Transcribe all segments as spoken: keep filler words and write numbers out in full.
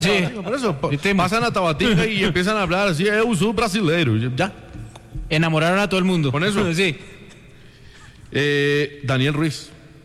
Sí, por eso pasan a Tabatinga y empiezan a hablar así, eu sou brasileiro, ya. Enamoraron a todo el mundo. Con eso. Sí. Eh, Daniel Ruiz.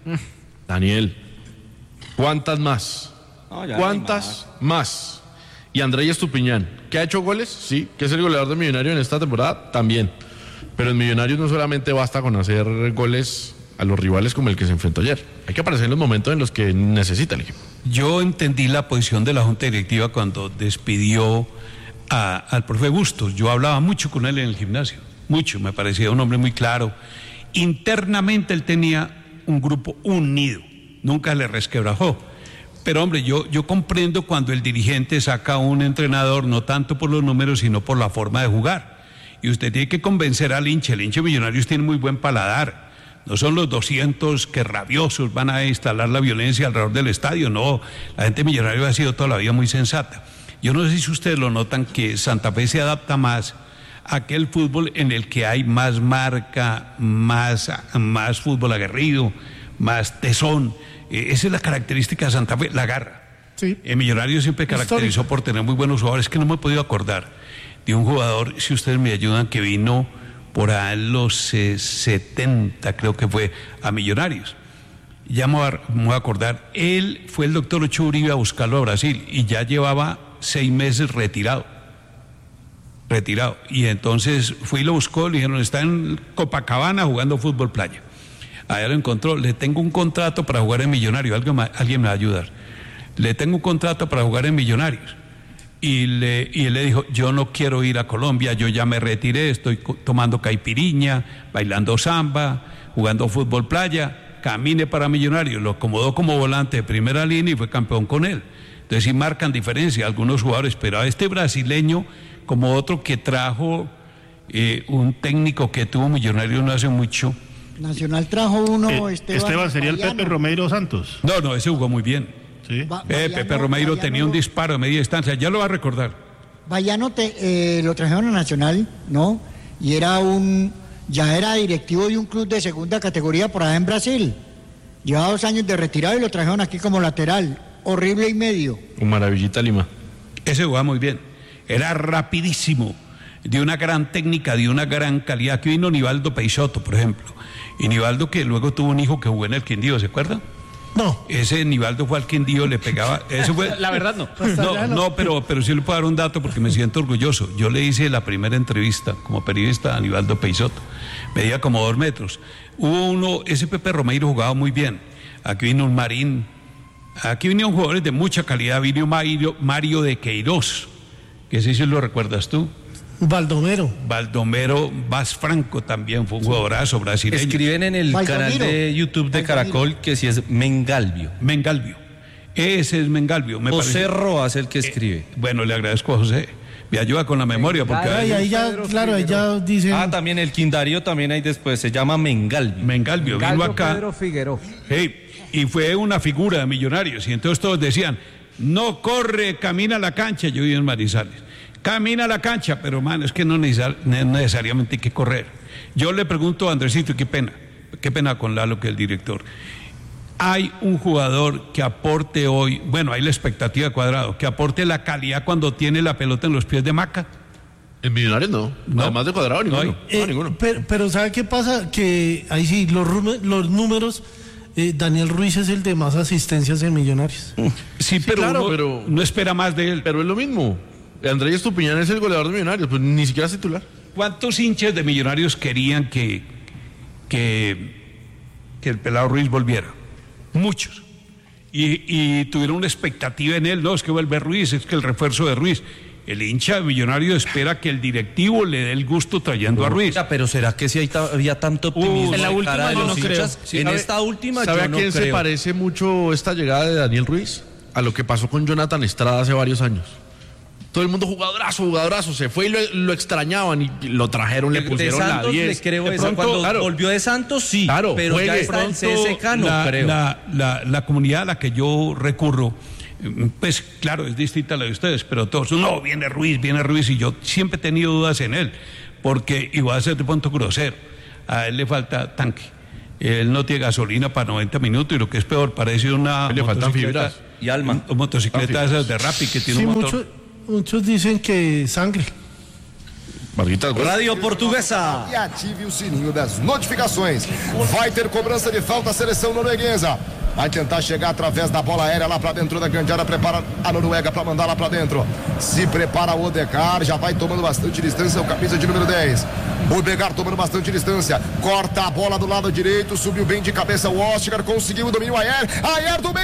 Daniel, ¿cuántas más? No, ya ¿Cuántas más? más? Y Andrés Estupiñán, ¿que ha hecho goles? Sí. ¿Que es el goleador de Millonario en esta temporada? También. Pero en Millonarios no solamente basta con hacer goles a los rivales como el que se enfrentó ayer. Hay que aparecer en los momentos en los que necesita el equipo. Yo entendí la posición de la Junta Directiva cuando despidió a, al profe Bustos. Yo hablaba mucho con él en el gimnasio, mucho, me parecía un hombre muy claro. Internamente él tenía un grupo unido, nunca le resquebrajó. Pero hombre, yo, yo comprendo cuando el dirigente saca a un entrenador, no tanto por los números, sino por la forma de jugar. Y usted tiene que convencer al hincha, el hincha de Millonarios tiene muy buen paladar. No son los doscientos que rabiosos van a instalar la violencia alrededor del estadio, no. La gente de Millonarios ha sido toda la vida muy sensata. Yo no sé si ustedes lo notan que Santa Fe se adapta más a aquel fútbol en el que hay más marca, más, más fútbol aguerrido, más tesón. Eh, esa es la característica de Santa Fe, la garra. Sí. El Millonarios siempre caracterizó por tener muy buenos jugadores, que no me he podido acordar de un jugador, si ustedes me ayudan, que vino por ahí en los eh, setenta, creo que fue, a Millonarios. Ya me voy, a, me voy a acordar, él fue el doctor Ocho Uribe a buscarlo a Brasil y ya llevaba seis meses retirado. Retirado. Y entonces fui y lo buscó, le dijeron, está en Copacabana jugando fútbol playa. Allá lo encontró, le tengo un contrato para jugar en Millonarios, alguien, alguien me va a ayudar. Le tengo un contrato para jugar en Millonarios. Y, le, y él le dijo, yo no quiero ir a Colombia, yo ya me retiré, estoy tomando caipiriña, bailando samba, jugando fútbol playa, camine para Millonarios. Lo acomodó como volante de primera línea y fue campeón con él. Entonces sí marcan diferencia algunos jugadores, pero a este brasileño, como otro que trajo eh, un técnico que tuvo Millonarios no hace mucho. Nacional trajo uno, eh, Esteban, Esteban sería el Pepe Romeiro Santos. No, no, ese jugó muy bien. Sí. Ba- Eh, Bayano- Pepe Romeiro Bayano- tenía un disparo de media distancia, ya lo va a recordar. Bayano te, eh, lo trajeron a Nacional, ¿no? Y era un, ya era directivo de un club de segunda categoría por allá en Brasil. Llevaba dos años de retirado y lo trajeron aquí como lateral. Horrible y medio. Un maravillita Lima. Ese jugaba muy bien, era rapidísimo, de una gran técnica, de una gran calidad. Aquí vino Nivaldo Peixoto, por ejemplo. Y Nivaldo, que luego tuvo un hijo que jugó en el Quindío, ¿se acuerdan? No. Ese Nivaldo fue al Quindío, le pegaba. Eso fue, La verdad no. No, no, pero, pero sí le puedo dar un dato porque me siento orgulloso. Yo le hice la primera entrevista como periodista a Nivaldo Peixoto. Medía como dos metros. Hubo uno, ese Pepe Romeiro jugaba muy bien. Aquí vino un Marín. Aquí vinieron jugadores de mucha calidad. Vino Mario, Mario de Queiroz, que ese sí lo recuerdas tú. Baldomero. Baldomero Vaz Franco también fue un jugadorazo brasileño. Escriben en el Valdomiro. canal de YouTube de Valdomiro. Caracol que si es Mengalvio. Mengalvio. Ese es Mengalvio. Me José parece. Roa es el que escribe. Eh, bueno, le agradezco a José. Me ayuda con la memoria porque Ay, ahí ya, claro, ahí ya dicen. Ah, también el Quindario también hay después, se llama Mengalvio. Mengalvio vino acá. Pedro Figueroa. Hey, y fue una figura de Millonarios. Y entonces todos decían, no corre, camina a la cancha. Yo vivo en Manizales. Camina a la cancha, pero mano, es que no necesar- no necesariamente hay que correr. Yo le pregunto a Andresito, qué pena, qué pena con Lalo, que es el director. Hay un jugador que aporte hoy, bueno, hay la expectativa de Cuadrado, que aporte la calidad cuando tiene la pelota en los pies de Maca. En Millonarios no. No. Además de Cuadrado, No ninguno. hay. No, Eh, ninguno. pero, pero ¿sabe qué pasa? Que ahí sí, los, rume- los números, eh, Daniel Ruiz es el de más asistencias en Millonarios. Sí, pero, claro, uno pero- no espera más de él. Pero es lo mismo. Andrés Estupiñán es el goleador de Millonarios, pues ni siquiera es titular. ¿Cuántos hinchas de Millonarios querían que, que, que el pelado Ruiz volviera? Muchos. Y, y tuvieron una expectativa en él, no, es que vuelve Ruiz, es que el refuerzo de Ruiz. El hincha de Millonarios espera que el directivo le dé el gusto trayendo a Ruiz. Oiga, pero ¿será que si hay ta- había tanto optimismo en la de última cara de yo los no creo. hinchas? Sí, en ¿sabe- esta última ¿Sabe yo a no quién se creo. parece mucho esta llegada de Daniel Ruiz? A lo que pasó con Jonathan Estrada hace varios años. Todo el mundo jugadorazo, jugadorazo, se fue y lo, lo extrañaban y lo trajeron, le De pusieron la Santos le diez. creo De eso. pronto, Cuando claro, volvió de Santos, sí. Claro, pero ya juegue. está en C S K, no la, creo. La, la, la comunidad a la que yo recurro, eh, pues claro, es distinta a la de ustedes, pero todos, no, viene Ruiz, viene Ruiz, y yo siempre he tenido dudas en él, porque, y voy a ser de punto grosero, a él le falta tanque. Él no tiene gasolina para noventa minutos y lo que es peor, parece una Le faltan motocicleta fibras. Y Alma. O motocicletas esas de Rappi que tiene Sí, un motor. muchos, muchos dicen que sangre. Marquitas, gol. Radio Portuguesa. E ative o sininho das notificações. Vai ter cobrança de falta a seleção norueguesa. Vai tentar chegar através da bola aérea lá pra dentro da grande área. Prepara a Noruega pra mandar lá pra dentro. Se prepara o Odegaard. Já vai tomando bastante distância. O camisa de número dez. Odegaard tomando bastante distância. Corta a bola do lado direito. Subiu bem de cabeça o Oscar. Conseguiu o domínio Ayer. Ayer do meio.